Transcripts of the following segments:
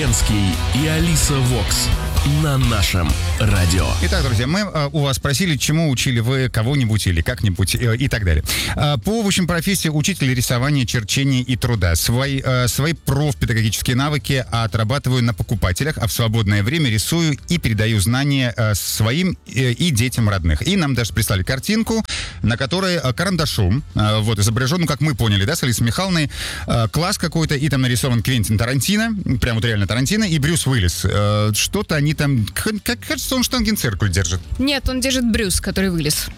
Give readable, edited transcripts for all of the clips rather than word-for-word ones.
Ленский и Алиса Вокс на нашем радио. Итак, друзья, мы у вас спросили, чему учили вы кого-нибудь или как-нибудь и так далее. По, в общем, профессии учитель рисования, черчения и труда. Свои профпедагогические навыки отрабатываю на покупателях, а в свободное время рисую и передаю знания своим и детям родных. И нам даже прислали картинку, на которой карандашом, вот, изображен, ну, как мы поняли, да, с Алисой Михайловной, класс какой-то, и там нарисован Квентин Тарантино, прям вот реально Тарантино, и Брюс Уиллис. Что-то они там, как кажется, он штангенциркуль держит. Нет, он держит Брюс, который вылез.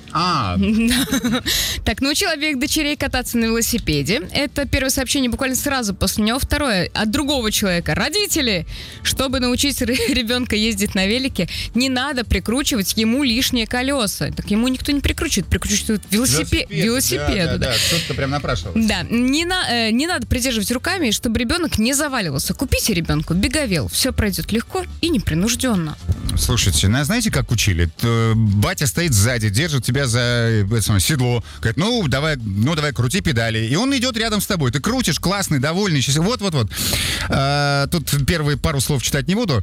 Так, научил обеих дочерей кататься на велосипеде. Это первое сообщение буквально сразу после него. Второе от другого человека. Родители, чтобы научить ребенка ездить на велике, не надо прикручивать ему лишние колеса. Так ему никто не прикручивает. Прикручивают велосипеду. Да, что-то прям напрашивалось. Да, не надо придерживать руками, чтобы ребенок не заваливался. Купите ребенку беговел. Все пройдет легко и непринужденно. Слушайте, знаете, как учили? Батя стоит сзади, держит тебя за седло. Говорит, ну, давай, крути педали. И он идет рядом с тобой. Ты крутишь, классный, довольный, счастливый. Вот. Тут первые пару слов читать не буду.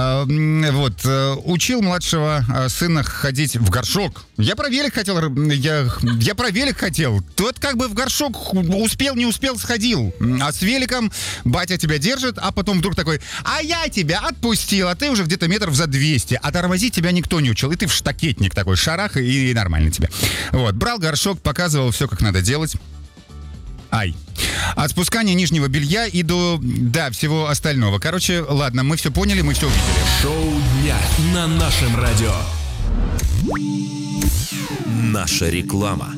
Учил младшего сына ходить в горшок. Я про велик хотел. Тот как бы в горшок успел, не успел, сходил. А с великом батя тебя держит, а потом вдруг такой, а я тебя отпустил, а ты уже где-то метров за 200. А тормозить тебя никто не учил. И ты в штакетник такой, шарах, и нормально тебе. Вот, брал горшок, показывал все, как надо делать. От спускания нижнего белья и до, всего остального. Короче, ладно, мы все поняли, мы все увидели. Шоу дня на нашем радио. Наша реклама.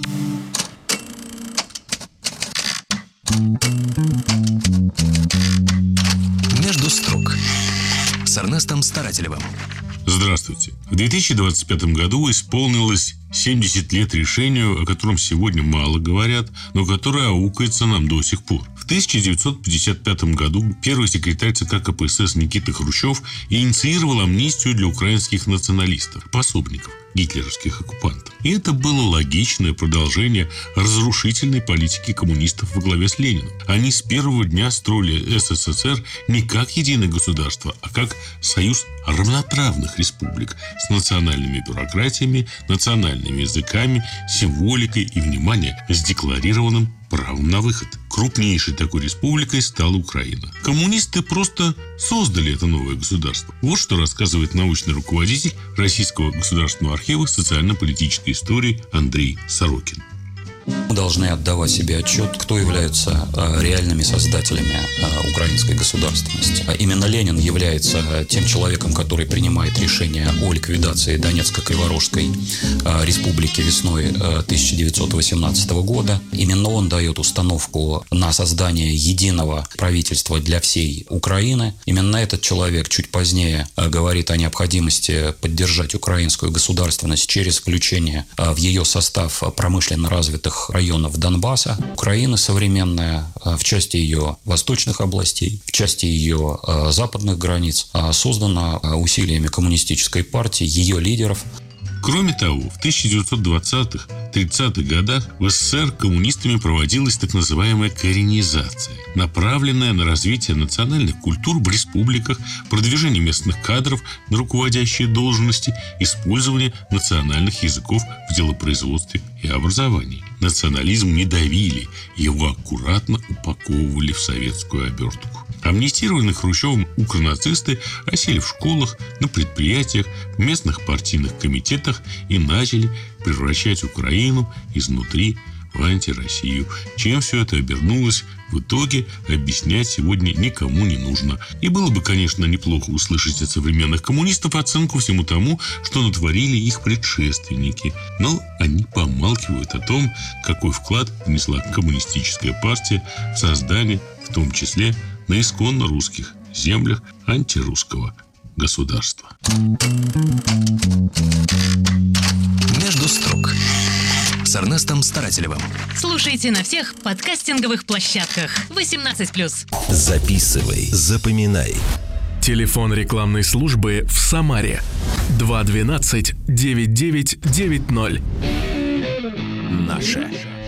Между строк с Эрнестом Старателевым. Здравствуйте. В 2025 году исполнилось 70 лет решению, о котором сегодня мало говорят, но которое аукается нам до сих пор. В 1955 году первый секретарь ЦК КПСС Никита Хрущев инициировал амнистию для украинских националистов, пособников гитлеровских оккупантов. И это было логичное продолжение разрушительной политики коммунистов во главе с Лениным. Они с первого дня строили СССР не как единое государство, а как союз равноправных республик с национальными бюрократиями, национальными языками, символикой и, внимание, с декларированным правом на выход. Крупнейшей такой республикой стала Украина. Коммунисты просто создали это новое государство. Вот что рассказывает научный руководитель Российского государственного архива социально-политической истории Андрей Сорокин. Мы должны отдавать себе отчет, кто являются реальными создателями украинской государственности. Именно Ленин является тем человеком, который принимает решение о ликвидации Донецко-Криворожской республики весной 1918 года. Именно он дает установку на создание единого правительства для всей Украины. Именно этот человек чуть позднее говорит о необходимости поддержать украинскую государственность через включение в ее состав промышленно развитых районов Донбасса. Украина современная в части ее восточных областей, в части ее западных границ создана усилиями коммунистической партии, ее лидеров. Кроме того, в 1920-30-х годах в СССР коммунистами проводилась так называемая коренизация, направленная на развитие национальных культур в республиках, продвижение местных кадров на руководящие должности, использование национальных языков в делопроизводстве и образовании. Национализм не давили, его аккуратно упаковывали в советскую обертку. Амнистированные Хрущевым укронацисты осели в школах, на предприятиях, в местных партийных комитетах и начали превращать Украину изнутри в антироссию. Чем все это обернулось, в итоге объяснять сегодня никому не нужно. И было бы, конечно, неплохо услышать от современных коммунистов оценку всему тому, что натворили их предшественники. Но они помалкивают о том, какой вклад внесла коммунистическая партия в создание, в том числе на исконно русских землях, антирусского государства. Между строк с Эрнестом Старателевым. Слушайте на всех подкастинговых площадках. 18+. Записывай, запоминай. Телефон рекламной службы в Самаре 212-9990. Наше